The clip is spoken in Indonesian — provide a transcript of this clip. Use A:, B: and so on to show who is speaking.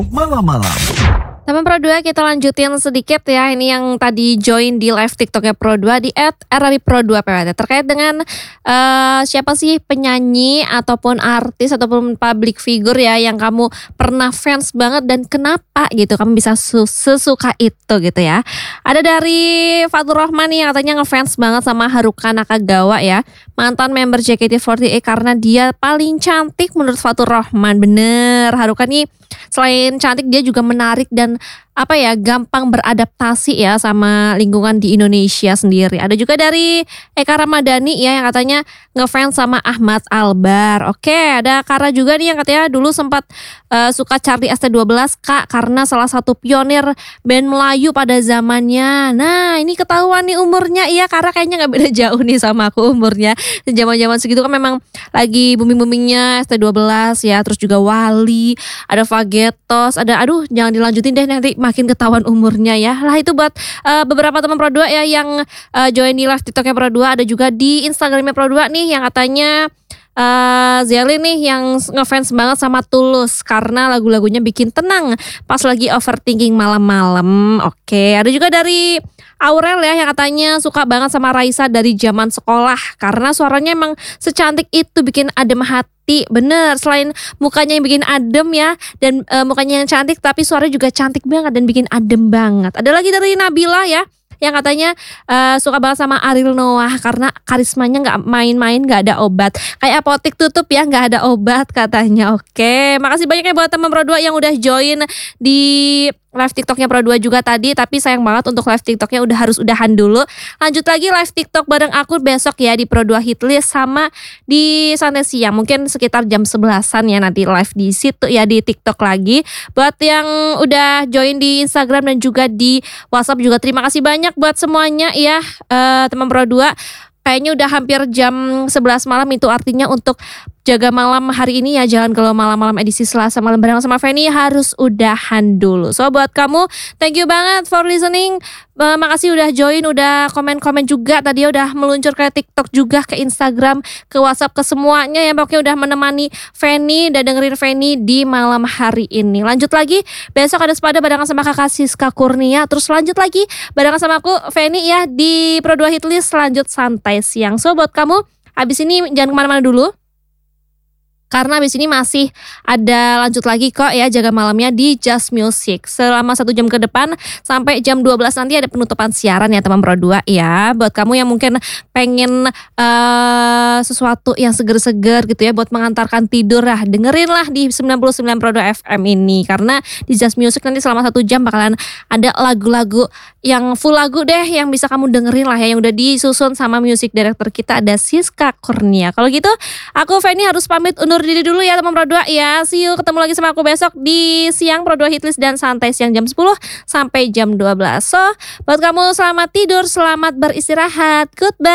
A: Malam-malam.
B: Teman Pro2 kita lanjutin sedikit ya. Ini yang tadi join di live TikToknya Pro2 di @rari_pro2pwt terkait dengan siapa sih penyanyi ataupun artis ataupun public figure ya yang kamu pernah fans banget dan kenapa gitu kamu bisa sesuka itu gitu ya. Ada dari Fatur Rahman nih yang katanya ngefans banget sama Haruka Nakagawa ya, mantan member JKT48 karena dia paling cantik menurut Fatur Rahman. Bener, Haruka nih selain cantik dia juga menarik dan gampang beradaptasi ya sama lingkungan di Indonesia sendiri. Ada juga dari Eka Ramadhani ya yang katanya ngefans sama Ahmad Albar. Oke, ada Kara juga nih yang katanya dulu sempat suka Charlie ST12 Kak karena salah satu pionir band Melayu pada zamannya. Nah, ini ketahuan nih umurnya. Iya, Kara kayaknya gak beda jauh nih sama aku umurnya. Zaman-zaman segitu kan memang lagi booming-boomingnya ST12 ya, terus juga Wali, ada Vagetos, ada jangan dilanjutin deh nanti makin ketahuan umurnya ya. Lah itu buat beberapa teman Pro2 ya yang join di live TikToknya Pro2. Ada juga di Instagramnya Pro2 nih yang katanya Zeli nih yang ngefans banget sama Tulus karena lagu-lagunya bikin tenang pas lagi overthinking malam-malam. Oke, ada juga dari Aurel ya yang katanya suka banget sama Raisa dari zaman sekolah karena suaranya emang secantik itu, bikin adem hati. Bener, selain mukanya yang bikin adem ya dan mukanya yang cantik tapi suaranya juga cantik banget dan bikin adem banget. Ada lagi dari Nabila ya yang katanya suka banget sama Ariel Noah karena karismanya gak main-main, gak ada obat. Kayak apotik tutup ya, gak ada obat katanya. Oke, makasih banyak ya buat teman Pro2 yang udah join di live TikToknya Pro2 juga tadi. Tapi sayang banget untuk live TikToknya harus udahan dulu. Lanjut lagi live TikTok bareng aku besok ya di Pro2 Hitlist sama di Santai Siang. Mungkin sekitar jam 11-an ya nanti live di situ ya di TikTok lagi. Buat yang udah join di Instagram dan juga di WhatsApp juga terima kasih banyak buat semuanya ya teman Pro2. Kayaknya udah hampir jam 11 malam, itu artinya untuk jaga malam hari ini ya jangan kalau malam-malam edisi Selasa malam bareng sama Feni harus udahan dulu. So buat kamu thank you banget for listening. Makasih udah join, udah komen-komen juga tadi udah meluncur ke TikTok juga, ke Instagram, ke WhatsApp, ke semuanya yang pokoknya udah menemani Feni dan dengerin Feni di malam hari ini. Lanjut lagi besok ada Sepada barengan sama Kakak Siska Kurnia. Terus lanjut lagi barengan sama aku Feni ya di Pro2 Hitlist lanjut Santai Siang. So buat kamu habis ini jangan kemana-mana dulu karena abis ini masih ada lanjut lagi kok ya jaga malamnya di Just Music. Selama 1 jam ke depan sampai jam 12 nanti ada penutupan siaran ya teman Pro2 ya. Buat kamu yang mungkin pengen sesuatu yang seger-seger gitu ya buat mengantarkan tidur lah, dengerin lah di 99 Pro2 FM ini. Karena di Just Music nanti selama 1 jam bakalan ada lagu-lagu yang full lagu deh yang bisa kamu dengerin lah ya, yang udah disusun sama music director kita ada Siska Kurnia. Kalau gitu aku Feni harus pamit undur diri dulu ya teman Pro2 ya. See you, ketemu lagi sama aku besok di siang Pro2 Hitlist dan Santai Siang jam 10 sampai jam 12. So buat kamu selamat tidur, selamat beristirahat, goodbye.